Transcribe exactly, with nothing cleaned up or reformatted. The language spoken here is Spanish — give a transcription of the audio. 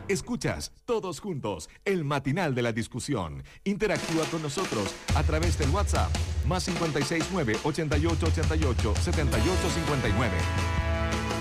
Escuchas Todos Juntos, el matinal de la discusión. Interactúa con nosotros a través del WhatsApp, más cincuenta y seis nueve, ochenta y ocho ochenta y ocho, setenta y ocho cincuenta y nueve.